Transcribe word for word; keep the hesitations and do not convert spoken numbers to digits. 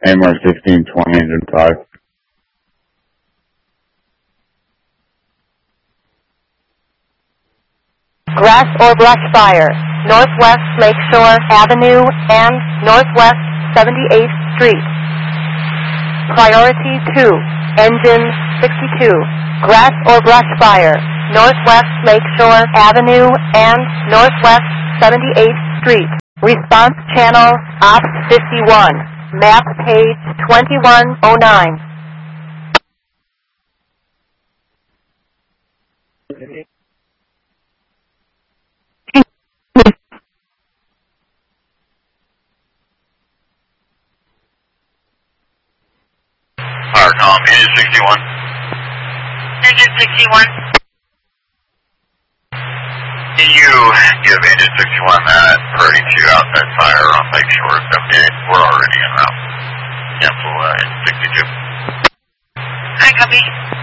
A M R sixteen twenty, engine five. Grass or brush fire, Northwest Lakeshore Avenue and Northwest seventy-eighth Street. Priority two, engine sixty-two. Grass or brush fire, Northwest Lakeshore Avenue and Northwest seventy-eighth Street. Response channel Ops fifty-one. Map page twenty-one oh nine. Fire column, engine sixty-one. Engine sixty-one. Can you give engine sixty-one that priority two outside fire on Lakeshore seventy-eight? We're already en route. Cancel uh, engine sixty-two. I copy.